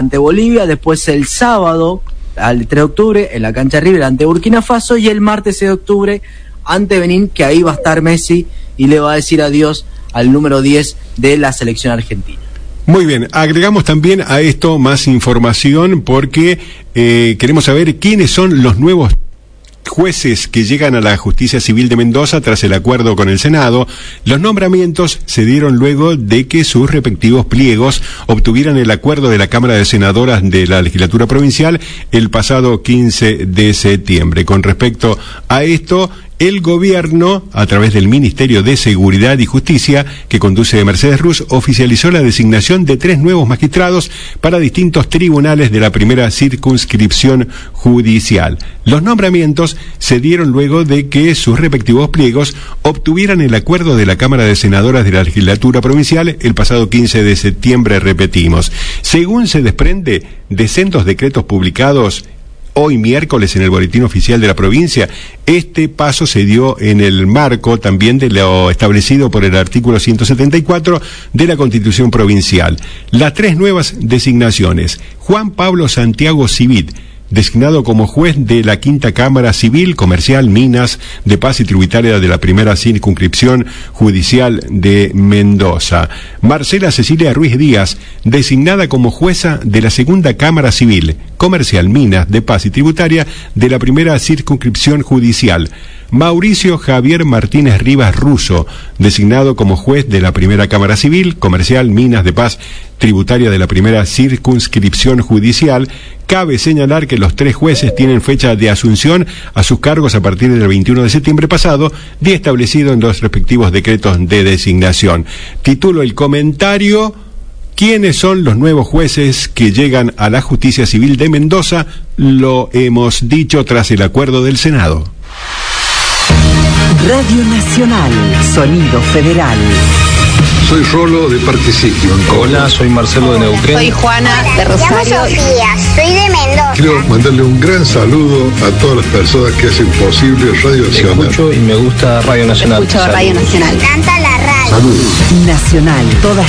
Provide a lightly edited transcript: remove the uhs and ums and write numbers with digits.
ante Bolivia, después el sábado, al 3 de octubre, en la cancha River ante Burkina Faso, y el martes 6 de octubre ante Benín, que ahí va a estar Messi y le va a decir adiós al número 10 de la selección argentina. Muy bien, agregamos también a esto más información porque queremos saber quiénes son los nuevos jueces que llegan a la Justicia Civil de Mendoza tras el acuerdo con el Senado. Los nombramientos se dieron luego de que sus respectivos pliegos obtuvieran el acuerdo de la Cámara de Senadoras de la Legislatura Provincial el pasado 15 de septiembre. Con respecto a esto, el gobierno, a través del Ministerio de Seguridad y Justicia, que conduce Mercedes Ruz, oficializó la designación de 3 nuevos magistrados para distintos tribunales de la primera circunscripción judicial. Los nombramientos se dieron luego de que sus respectivos pliegos obtuvieran el acuerdo de la Cámara de Senadoras de la Legislatura Provincial el pasado 15 de septiembre, repetimos. Según se desprende de sendos decretos publicados hoy miércoles en el Boletín Oficial de la provincia, este paso se dio en el marco también de lo establecido por el artículo 174 de la Constitución Provincial. Las 3 nuevas designaciones: Juan Pablo Santiago Civit, designado como juez de la Quinta Cámara Civil, Comercial, Minas, de Paz y Tributaria de la Primera Circunscripción Judicial de Mendoza. Marcela Cecilia Ruiz Díaz, designada como jueza de la Segunda Cámara Civil, Comercial, Minas, de Paz y Tributaria de la Primera Circunscripción Judicial. Mauricio Javier Martínez Rivas Russo, designado como juez de la Primera Cámara Civil, Comercial, Minas, de Paz, Tributaria de la Primera Circunscripción Judicial. Cabe señalar que los 3 jueces tienen fecha de asunción a sus cargos a partir del 21 de septiembre pasado, día establecido en los respectivos decretos de designación. Titulo el comentario: ¿quiénes son los nuevos jueces que llegan a la Justicia Civil de Mendoza? Lo hemos dicho tras el acuerdo del Senado. Radio Nacional, Sonido Federal. Soy Rolo de Parque Sitio. Hola, soy Marcelo de Neuquén. Soy Juana de Rosario. Me llamo Sofía, soy de Mendoza. Quiero mandarle un gran saludo a todas las personas que hacen posible Radio Nacional. Escucho y me gusta Radio Nacional. Escucho Radio Nacional. Me encanta la radio. Saludos. Nacional, todas